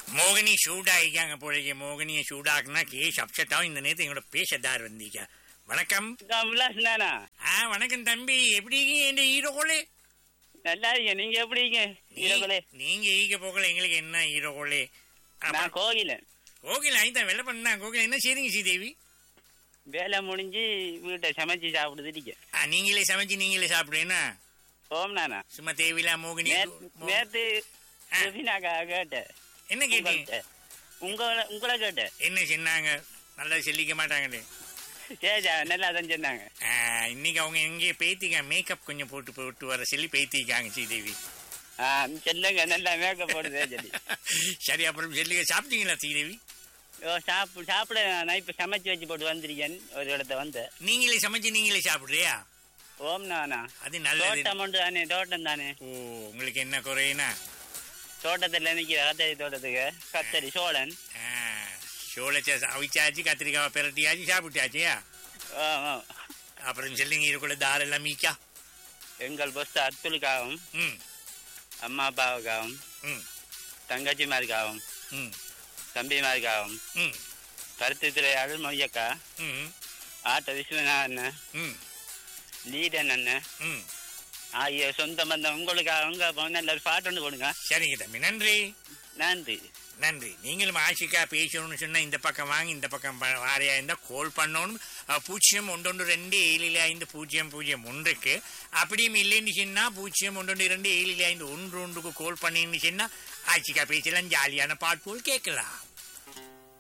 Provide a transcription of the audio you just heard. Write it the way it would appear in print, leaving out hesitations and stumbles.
மோகினி சூடாயிக்காங்க போலீங்க. மோகினியை சூடாக்குனா case upset ஆகும். இந்த நேரத்தை எங்களோட பேசதார் வந்தீங்க. வணக்கம். விலாஸ்னானா வணக்கம் தம்பி. எப்படி இந்த ஹீரோகோலே? நல்லா இருக்கேன். நீங்க எப்படி இருக்கீங்க? நீங்க ஈக போகல எங்களுக்கு என்ன ஹீரோகோலே? நான் கோகிலன். கோகில ஆயிதான் வெள்ள பண்ணா. கோகில என்ன செய்றீங்க ஸ்ரீதேவி? வேலை முடிஞ்சு வீட்டை சமைச்சு சாப்பிடுது. நீங்களே சமைச்சு நீங்களே சாப்பிடுறீங்கன்னா ஓம்னானா சும்மா தேவிலா மோகினி. நேத்து கேட்டேன். என்ன கேட்டீங்க? உங்களை கேட்டேன். என்ன சொன்னாங்க? நல்லா சொல்லிக்க மாட்டாங்களே. சேஜா நல்லா தான் சொன்னாங்க. இன்னைக்கு அவங்க எங்கே பேத்திக்க மேக்கப் கொஞ்சம் போட்டு வர சொல்லி பேத்திக்காங்க ஸ்ரீதேவி. சொல்லுங்க, நல்லா மேக்கப் போடுதே சொல்லி. சரி, அப்புறம் சொல்லுங்க, சாப்பிட்டீங்களா ஸ்ரீதேவி? சாப்பிட நான் இப்ப சமைச்சு வச்சு போட்டு வந்திருக்கேன். ஒரு இடத்த வந்து நீங்களே சமைச்சு நீங்களே சாப்பிடுறியா? ஓம்னானா அது நல்லது. தோட்டம் உண்டு தானே, தோட்டம் தானே. ஓ, உங்களுக்கு என்ன குறையினா? தோட்டத்துல நிக்கிற கத்தரி தோட்டத்துக்கு கத்தரி சோழன் சோளச்சா அவிச்சாச்சு, கத்திரிக்காய் பிரட்டியாச்சு, சாப்பிட்டாச்சியா? அப்புறம் சொல்லுங்க, இதுக்குள்ள தாரெல்லாம் மீக்கா? எங்கள் பொஸ்ட் அத்துலுக்காகவும், அம்மா அப்பாவுக்காகவும், தங்கச்சிமாருக்காகவும், தம்பிமாருக்காகவும், கருத்துத்துறை அருள்மொழியக்கா, ஆட்ட விஸ்வநாதன், லீடன் அண்ணன் ஆகிய சொந்த பந்தம் உங்களுக்காக உங்க நல்ல ஒரு பாட்டு ஒன்று கொடுங்க. சரிங்க தம்பி, நன்றி. நன்றி நன்றி. நீங்களும் ஆஷிக்கா பேசணும்னு சொன்னா இந்த பக்கம் வாங்கி இந்த பக்கம் வாரையா இருந்தா கால் பண்ணணும். 0112250001 அப்படியும் இல்லைன்னு சொன்னா 0112250011 கால் பண்ணின்னு சொன்னா ஆஷிக்கா பேசலாம். ஜாலியான பாட்டு போல் கேட்கலாம்.